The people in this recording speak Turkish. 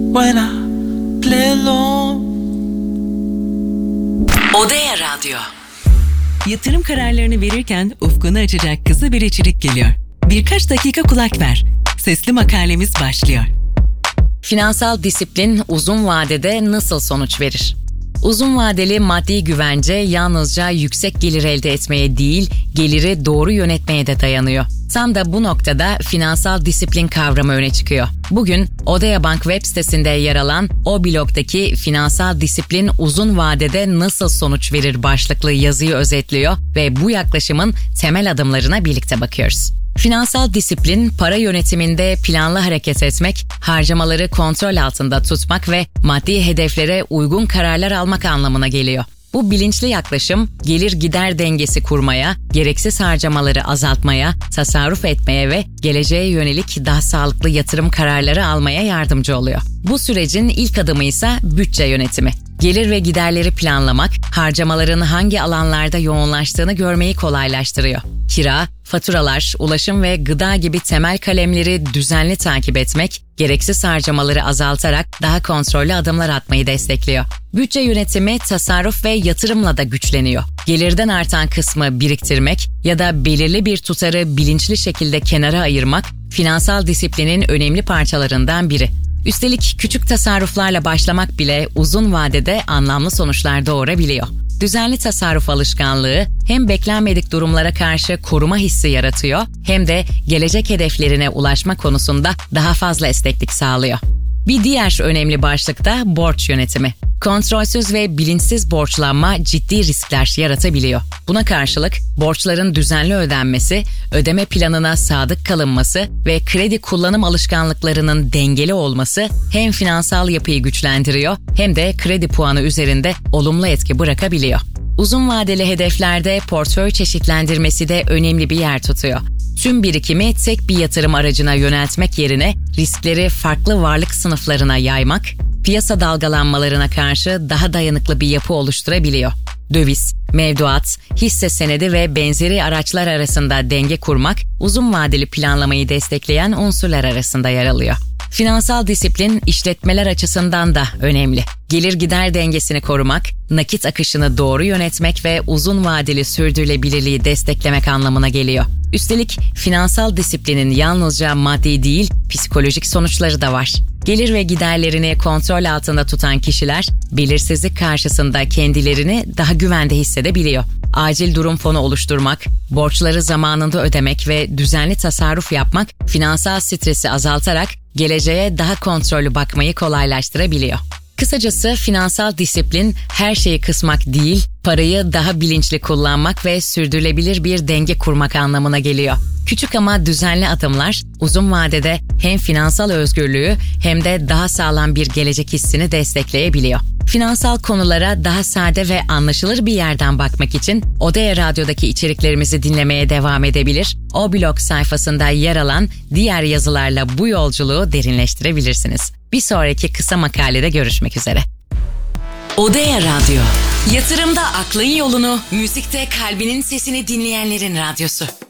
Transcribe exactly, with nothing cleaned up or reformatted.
when I play alone. Odea Radyo. Yatırım kararlarını verirken ufkunu açacak kısa bir içerik geliyor. Birkaç dakika kulak ver. Sesli makalemiz başlıyor. Finansal disiplin uzun vadede nasıl sonuç verir? Uzun vadeli maddi güvence yalnızca yüksek gelir elde etmeye değil, geliri doğru yönetmeye de dayanıyor. Tam da bu noktada finansal disiplin kavramı öne çıkıyor. Bugün Odea Bank web sitesinde yer alan o blogdaki finansal disiplin uzun vadede nasıl sonuç verir başlıklı yazıyı özetliyor ve bu yaklaşımın temel adımlarına birlikte bakıyoruz. Finansal disiplin, para yönetiminde planlı hareket etmek, harcamaları kontrol altında tutmak ve maddi hedeflere uygun kararlar almak anlamına geliyor. Bu bilinçli yaklaşım, gelir gider dengesi kurmaya, gereksiz harcamaları azaltmaya, tasarruf etmeye ve geleceğe yönelik daha sağlıklı yatırım kararları almaya yardımcı oluyor. Bu sürecin ilk adımı ise bütçe yönetimi. Gelir ve giderleri planlamak, harcamaların hangi alanlarda yoğunlaştığını görmeyi kolaylaştırıyor. Kira, faturalar, ulaşım ve gıda gibi temel kalemleri düzenli takip etmek, gereksiz harcamaları azaltarak daha kontrollü adımlar atmayı destekliyor. Bütçe yönetimi tasarruf ve yatırımla da güçleniyor. Gelirden artan kısmı biriktirmek ya da belirli bir tutarı bilinçli şekilde kenara ayırmak, finansal disiplinin önemli parçalarından biri. Üstelik küçük tasarruflarla başlamak bile uzun vadede anlamlı sonuçlar doğurabiliyor. Düzenli tasarruf alışkanlığı hem beklenmedik durumlara karşı koruma hissi yaratıyor hem de gelecek hedeflerine ulaşma konusunda daha fazla esneklik sağlıyor. Bir diğer önemli başlık da borç yönetimi. Kontrolsüz ve bilinçsiz borçlanma ciddi riskler yaratabiliyor. Buna karşılık borçların düzenli ödenmesi, ödeme planına sadık kalınması ve kredi kullanım alışkanlıklarının dengeli olması hem finansal yapıyı güçlendiriyor hem de kredi puanı üzerinde olumlu etki bırakabiliyor. Uzun vadeli hedeflerde portföy çeşitlendirmesi de önemli bir yer tutuyor. Tüm birikimi tek bir yatırım aracına yöneltmek yerine riskleri farklı varlık sınıflarına yaymak, piyasa dalgalanmalarına karşı daha dayanıklı bir yapı oluşturabiliyor. Döviz, mevduat, hisse senedi ve benzeri araçlar arasında denge kurmak, uzun vadeli planlamayı destekleyen unsurlar arasında yer alıyor. Finansal disiplin işletmeler açısından da önemli. Gelir gider dengesini korumak, nakit akışını doğru yönetmek ve uzun vadeli sürdürülebilirliği desteklemek anlamına geliyor. Üstelik finansal disiplinin yalnızca maddi değil, psikolojik sonuçları da var. Gelir ve giderlerini kontrol altında tutan kişiler, belirsizlik karşısında kendilerini daha güvende hissedebiliyor. Acil durum fonu oluşturmak, borçları zamanında ödemek ve düzenli tasarruf yapmak, finansal stresi azaltarak geleceğe daha kontrollü bakmayı kolaylaştırabiliyor. Kısacası finansal disiplin her şeyi kısmak değil, parayı daha bilinçli kullanmak ve sürdürülebilir bir denge kurmak anlamına geliyor. Küçük ama düzenli adımlar uzun vadede hem finansal özgürlüğü hem de daha sağlam bir gelecek hissini destekleyebiliyor. Finansal konulara daha sade ve anlaşılır bir yerden bakmak için Odea Radyo'daki içeriklerimizi dinlemeye devam edebilir. O blog sayfasında yer alan diğer yazılarla bu yolculuğu derinleştirebilirsiniz. Bir sonraki kısa makalede görüşmek üzere. Odea Radyo. Yatırımda aklın yolunu, müzikte kalbinin sesini dinleyenlerin radyosu.